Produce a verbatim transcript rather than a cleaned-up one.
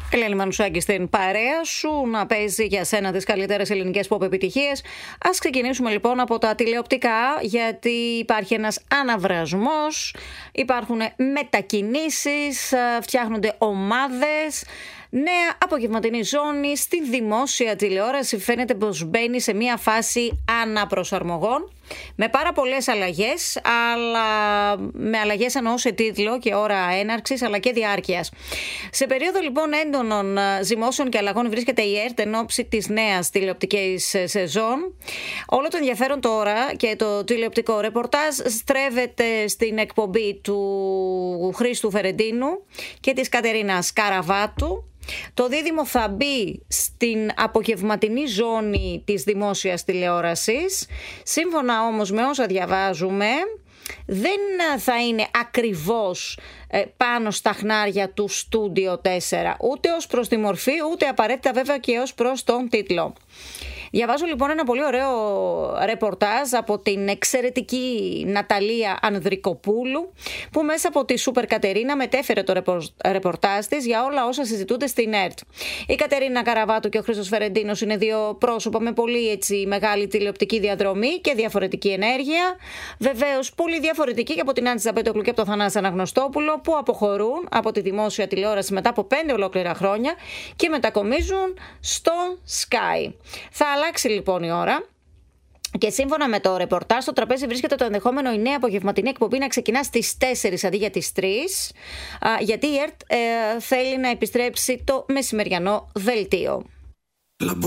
Ελένη Μανουσάκη στην παρέα σου, να παίζει για σένα τις καλύτερες ελληνικές pop επιτυχίες. Ας ξεκινήσουμε λοιπόν από τα τηλεοπτικά, γιατί υπάρχει ένας αναβρασμός, υπάρχουν μετακινήσεις, φτιάχνονται ομάδες. Νέα απογευματινή ζώνη στη δημόσια τηλεόραση φαίνεται πως μπαίνει σε μια φάση αναπροσαρμογών με πάρα πολλές αλλαγές, αλλά με αλλαγές εννοώ σε τίτλο και ώρα έναρξης αλλά και διάρκειας. Σε περίοδο λοιπόν έντονων ζυμώσεων και αλλαγών βρίσκεται η ΕΡΤ εν ώψη της νέας τηλεοπτικής σεζόν. Όλο το ενδιαφέρον τώρα και το τηλεοπτικό ρεπορτάζ στρέφεται στην εκπομπή του Χρήστου Φερεντίνου και της Κατερίνας Καραβάτου. Το δίδυμο θα μπει στην απογευματινή ζώνη της δημόσιας τηλεόρασης. Σύμφωνα όμως με όσα διαβάζουμε, δεν θα είναι ακριβώς πάνω στα χνάρια του Στούντιο τέσσερα, ούτε ως προς τη μορφή, ούτε απαραίτητα βέβαια και ως προς τον τίτλο. Διαβάζω λοιπόν ένα πολύ ωραίο ρεπορτάζ από την εξαιρετική Ναταλία Ανδρικοπούλου, που μέσα από τη Σούπερ Κατερίνα μετέφερε το ρεπορτάζ της για όλα όσα συζητούνται στην ΕΡΤ. Η Κατερίνα Καραβάτου και ο Χρήστος Φερεντίνος είναι δύο πρόσωπα με πολύ έτσι μεγάλη τηλεοπτική διαδρομή και διαφορετική ενέργεια. Βεβαίως πολύ διαφορετική και από την Άντζη Ζαπέτογλου και από τον Θανάση Αναγνωστόπουλο, που αποχωρούν από τη δημόσια τηλεόραση μετά από πέντε ολόκληρα χρόνια και μετακομίζουν στο Sky. Θα αλλάξει λοιπόν η ώρα. Και σύμφωνα με το ρεπορτάζ, στο τραπέζι βρίσκεται το ενδεχόμενο η νέα απογευματινή εκπομπή να ξεκινά στις τέσσερις αντί για τις τρεις, γιατί η ΕΡΤ ε, θέλει να επιστρέψει το μεσημεριανό δελτίο.